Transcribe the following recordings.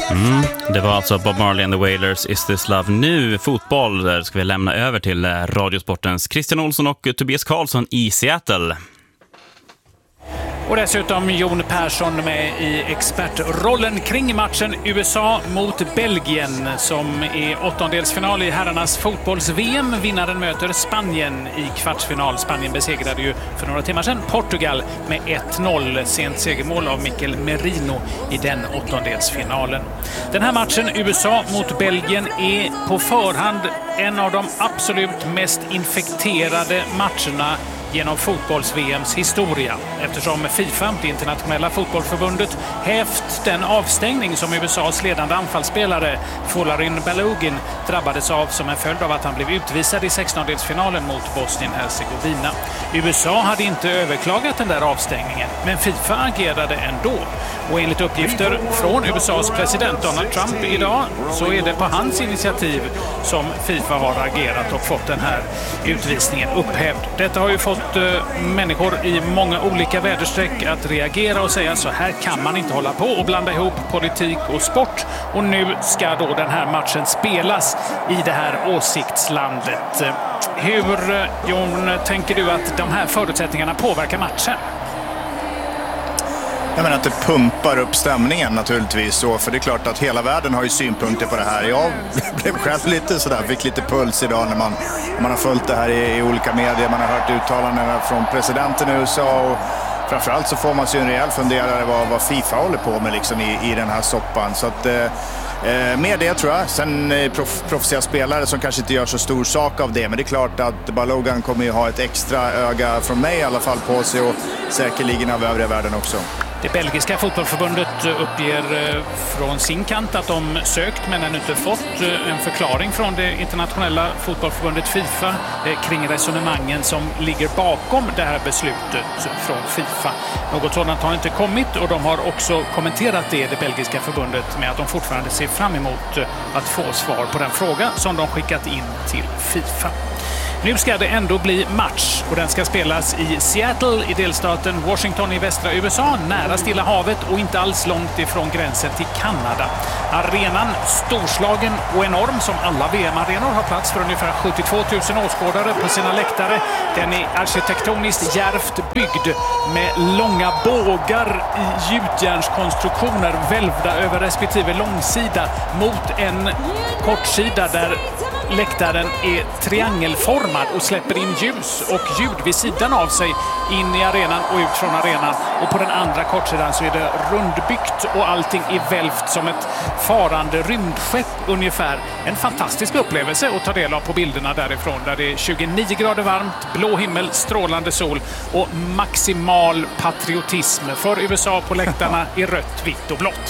Det var alltså Bob Marley and the Wailers, Is This Love. Nu fotboll, där ska vi lämna över till Radiosportens Christian Olsson och Tobias Karlsson i Seattle. Och dessutom Jon Persson med i expertrollen kring matchen USA mot Belgien som är åttondelsfinal i herrarnas fotbolls-VM. Vinnaren möter Spanien i kvartsfinal. Spanien besegrade ju för några timmar sedan Portugal med 1-0. Sent segermål av Mikel Merino i den åttondelsfinalen. Den här matchen USA mot Belgien är på förhand en av de absolut mest infekterade matcherna genom fotbolls-VMs historia, eftersom FIFA, det internationella fotbollsförbundet, hävt den avstängning som USAs ledande anfallsspelare Folarin Balogun drabbades av som en följd av att han blev utvisad i 16-delsfinalen mot Bosnien-Herzegovina. USA hade inte överklagat den där avstängningen, men FIFA agerade ändå. Och enligt uppgifter från USAs president Donald Trump idag så är det på hans initiativ som FIFA har agerat och fått den här utvisningen upphävd. Detta har ju fått människor i många olika väderstreck att reagera och säga så här kan man inte hålla på och blanda ihop politik och sport. Och nu ska då den här matchen spelas i det här åsiktslandet. Hur, Jon, tänker du att de här förutsättningarna påverkar matchen? Jag menar att det pumpar upp stämningen naturligtvis så, för det är klart att hela världen har ju synpunkter på det här. Jag blev själv lite sådär, fick lite puls idag när man har följt det här i olika medier. Man har hört uttalandena från presidenten i USA och framförallt så får man sig en rejäl funderare vad FIFA håller på med liksom i den här soppan. Så att med det tror jag. Sen professionella spelare som kanske inte gör så stor sak av det, men det är klart att Balogun kommer ju ha ett extra öga från mig i alla fall på sig och säkerligen av övriga världen också. Det belgiska fotbollförbundet uppger från sin kant att de sökt men ännu inte fått en förklaring från det internationella fotbollförbundet FIFA kring resonemangen som ligger bakom det här beslutet från FIFA. Något sådant har inte kommit och de har också kommenterat det belgiska förbundet med att de fortfarande ser fram emot att få svar på den fråga som de skickat in till FIFA. Nu ska det ändå bli match och den ska spelas i Seattle i delstaten Washington i västra USA, nära Stilla havet och inte alls långt ifrån gränsen till Kanada. Arenan, storslagen och enorm som alla VM-arenor, har plats för ungefär 72 000 åskådare på sina läktare. Den är arkitektoniskt djärvt byggd med långa bågar i gjutjärnskonstruktioner välvda över respektive långsida mot en kortsida där läktaren är triangelformad och släpper in ljus och ljud vid sidan av sig in i arenan och ut från arenan. Och på den andra kortsidan så är det rundbyggt och allting är välvt som ett farande rymdskepp ungefär. En fantastisk upplevelse att ta del av på bilderna därifrån där det är 29 grader varmt, blå himmel, strålande sol och maximal patriotism för USA på läktarna i rött, vitt och blått.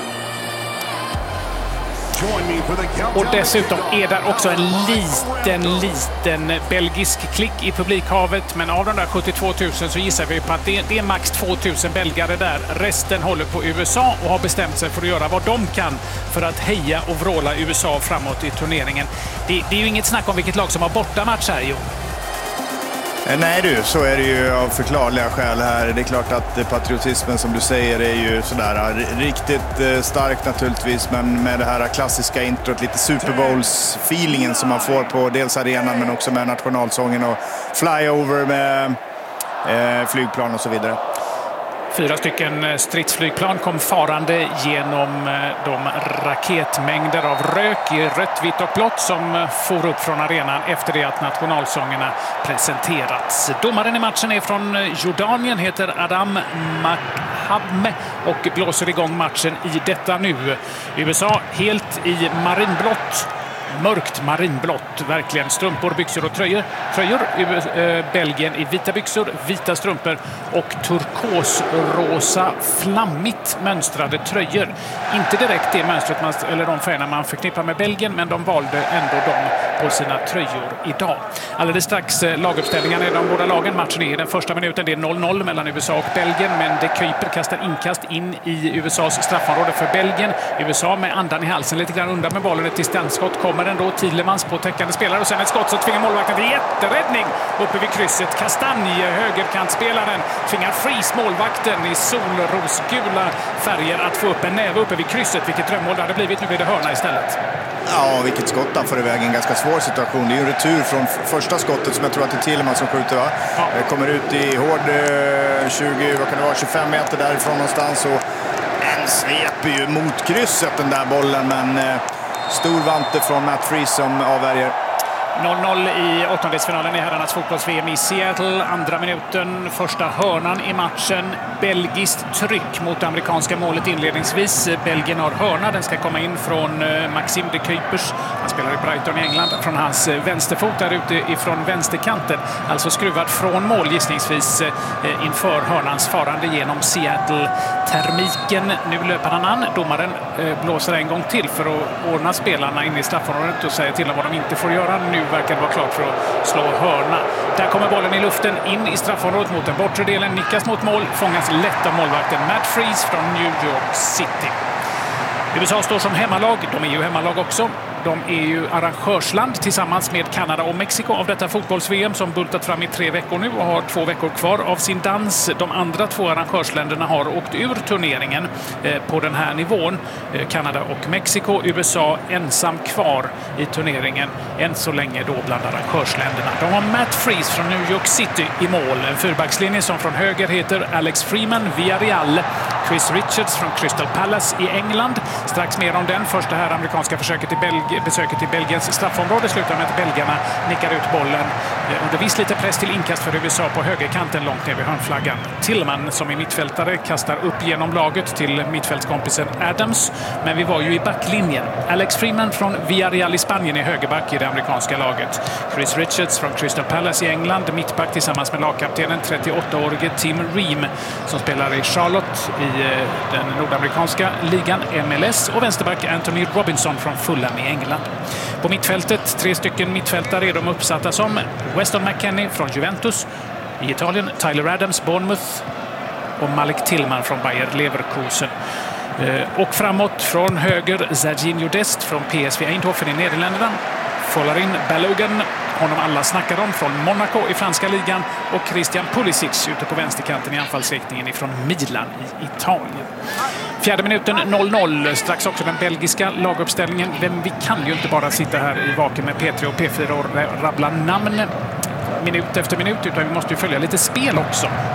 Och dessutom är där också en liten belgisk klick i publikhavet. Men av de där 72 000 så gissar vi på att det är max 2 000 belgare där. Resten håller på USA och har bestämt sig för att göra vad de kan för att heja och vråla USA framåt i turneringen. Det är ju inget snack om vilket lag som har bortamatch här, jo. Nej du, så är det ju av förklarliga skäl här. Det är klart att patriotismen som du säger är ju sådär riktigt stark naturligtvis, men med det här klassiska introt, lite Super Bowls-feelingen som man får på dels arenan men också med nationalsången och flyover med flygplan och så vidare. 4 stycken stridsflygplan kom farande genom de raketmängder av rök i rött, vitt och blått som for upp från arenan efter det att nationalsångerna presenterats. Domaren i matchen är från Jordanien, heter Adam Makhabme och blåser igång matchen i detta nu. USA helt i marinblått. Mörkt marinblått, verkligen. Strumpor, byxor och tröjor. Belgien i vita byxor, vita strumpor och turkosrosa flammigt mönstrade tröjor. Inte direkt det mönstret eller de färgerna man förknippar med Belgien, men de valde ändå de på sina tröjor idag. Alldeles strax laguppställningarna i de båda lagen. Matchen är i den första minuten. Det är 0-0 mellan USA och Belgien, men De Kuyper kastar inkast in i USAs straffområde för Belgien. USA med andan i halsen lite grann undan med bollen. Ett distansskott kommer ändå. Tielemans på täckande spelare och sen ett skott så tvingar målvakten till jätteräddning uppe vid krysset. Kastanj, högerkantspelaren, tvingar Fries målvakten i solrosgula färger att få upp en näve uppe vid krysset. Vilket drömmål det hade blivit. Nu blir det hörna istället. Ja, vilket skott han får iväg. En ganska svår situation. Det är ju en retur från första skottet som jag tror att det är Tielemans som skjuter, va? Ja. Kommer ut i hård 25 meter därifrån någonstans och en sveper ju mot krysset den där bollen, men stor vante från Matt Fries som avvärjer. 0-0 i åttondelsfinalen i herrarnas fotbolls-VM i Seattle. Andra minuten, första hörnan i matchen. Belgiskt tryck mot det amerikanska målet inledningsvis. Belgien har hörna. Den ska komma in från Maxime De Kuypers. Han spelar i Brighton i England. Från hans vänsterfot där ute ifrån vänsterkanten. Alltså skruvad från mål gissningsvis inför hörnans farande genom Seattle-termiken. Nu löper han an. Domaren blåser en gång till för att ordna spelarna in i straffområdet och säger till dem vad de inte får göra. Nu verkar det vara klart för att slå hörna. Där kommer bollen i luften in i straffområdet mot den bortre delen. Nickas mot mål, fångas lätt av målvakten Matt Fries från New York City. USA står som hemmalag. De är ju hemmalag också. De är ju arrangörsland tillsammans med Kanada och Mexiko av detta fotbolls-VM som bultat fram i 3 veckor nu och har 2 veckor kvar av sin dans. De andra 2 arrangörsländerna har åkt ur turneringen på den här nivån. Kanada och Mexiko. USA ensam kvar i turneringen än så länge då bland arrangörsländerna. De har Matt Fries från New York City i mål. En fyrbackslinje som från höger heter Alex Freeman, Villarreal. Chris Richards från Crystal Palace i England. Strax mer om den. Första här amerikanska besöket i Belgiens straffområde slutar med att belgarna nickar ut bollen under viss lite press till inkast för USA på högerkanten långt ner vid hörnflaggan. Tillman som är mittfältare kastar upp genom laget till mittfältskompisen Adams. Men vi var ju i backlinjen. Alex Freeman från Villarreal i Spanien är högerback i det amerikanska laget. Chris Richards från Crystal Palace i England, mittback tillsammans med lagkaptenen 38-årige Tim Ream som spelar i Charlotte i den nordamerikanska ligan MLS och vänsterback Anthony Robinson från Fulham i England. På mittfältet 3 stycken mittfältare är de uppsatta som Weston McKennie från Juventus i Italien, Tyler Adams, Bournemouth och Malik Tillman från Bayer Leverkusen. Och framåt från höger Serginho Dest från PSV Eindhoven i Nederländerna. Folarin Balogun, honom alla snackar om, från Monaco i franska ligan och Christian Pulisic ute på vänsterkanten i anfallsriktningen ifrån Milan i Italien. 4:e minuten 0-0. Strax också den belgiska laguppställningen. Vi kan ju inte bara sitta här i vaken med P3 och P4 och rabbla namn minut efter minut, utan vi måste ju följa lite spel också.